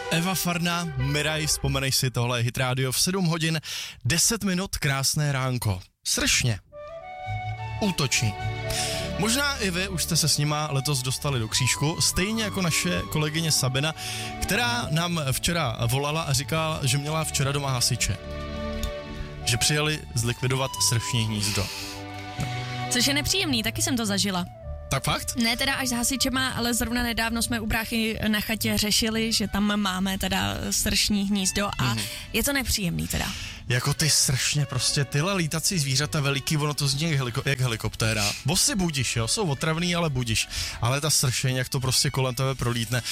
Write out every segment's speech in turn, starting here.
Eva Farna, Miraj, vzpomenej si, tohle je Hit Radio v 7 hodin, 10 minut, krásné ránko. Sršně. Útoční. Možná i vy už jste se s nima letos dostali do křížku, stejně jako naše kolegyně Sabina, která nám včera volala a říkala, že měla včera doma hasiče. Že přijeli zlikvidovat sršní hnízdo. Což je nepříjemný, taky jsem to zažila. Tak fakt? Ne teda až s hasičema, ale zrovna nedávno jsme u bráchy na chatě řešili, že tam máme teda sršní hnízdo a je to nepříjemný teda. Jako ty sršně, prostě tyhle lítací zvířata veliký, ono to zní jak helikoptéra. Vosy budiš, jo, jsou otravný, ale budiš. Ale ta sršeň, jak to prostě kolem tebe prolítne.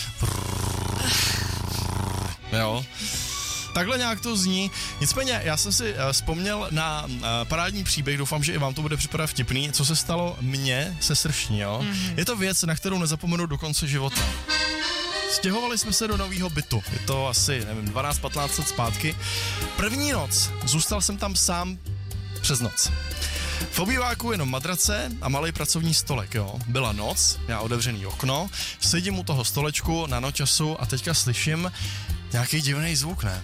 Jo. Takhle nějak to zní. Nicméně, já jsem si vzpomněl na parádní příběh, doufám, že i vám to bude připadat vtipný, co se stalo mně se sršní, jo. Je to věc, na kterou nezapomenu do konce života. Stěhovali jsme se do nového bytu, je to asi, nevím, 12-15 let zpátky. První noc, zůstal jsem tam sám přes noc. V obýváku jenom madrace a malý pracovní stolek, jo. Byla noc, já otevřený okno, sedím u toho stolečku na nočasu a teďka slyším nějaký divný zvuk, ne?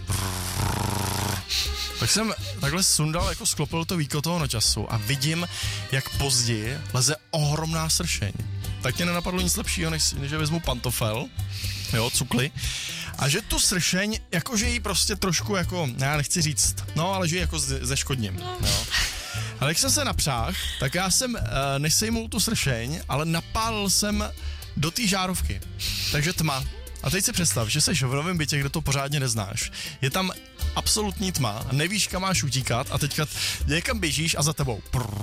Tak jsem takhle sundal, jako sklopil to víko toho nočasu a vidím, jak později leze ohromná sršeň. Tak mě nenapadlo nic lepšího, než že vezmu pantofel, jo, cukli, a že tu sršeň, jakože jí prostě trošku jako, já nechci říct, no, ale že ji jako zeškodním, jo. Ale jak jsem se napřáhl, tak já jsem nesejmul tu sršeň, ale napálil jsem do té žárovky, takže tma. A teď si představ, že jsi v novém bytě, kde to pořádně neznáš. Je tam absolutní tma, nevíš, kam máš utíkat a teďka někam běžíš a za tebou.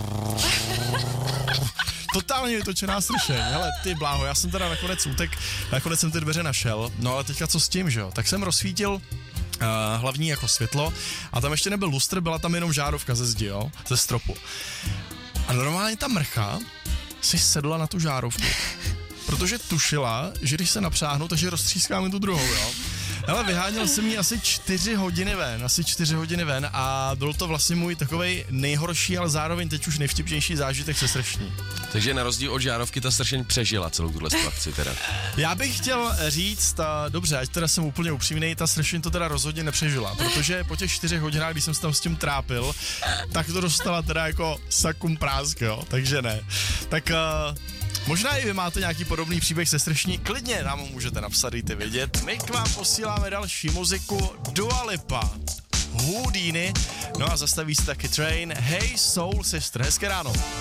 Totálně vytočená sršeň, hele, ty bláho, já jsem teda nakonec jsem ty dveře našel, no ale teďka co s tím, že jo? Tak jsem rozsvítil hlavní jako světlo a tam ještě nebyl lustr, byla tam jenom žárovka ze zdi, jo? Ze stropu. A normálně ta mrcha si sedla na tu žárovku. Protože tušila, že když se napřáhnu, takže roztřískáme tu druhou, jo. Ale vyháněl jsem ji asi 4 hodiny ven a byl to vlastně můj takovej nejhorší, ale zároveň teď už nejvtipnější zážitek se sršní. Takže na rozdíl od žárovky ta sršeň přežila celou tuhle situaci teda. Já bych chtěl říct, dobře, ať teda jsem úplně upřímnej, ta sršeň to teda rozhodně nepřežila, protože po těch 4 hodinách, když jsem se tam s tím trápil, tak to dostala teda jako sakum prásk, jo, takže ne. Tak možná i vy máte nějaký podobný příběh se sršní, klidně nám můžete napsat, dejte vědět. My k vám posíláme další muziku, Dua Lipa, Houdini, no a zastaví se taky Train, Hey Soul Sister, hezké ráno.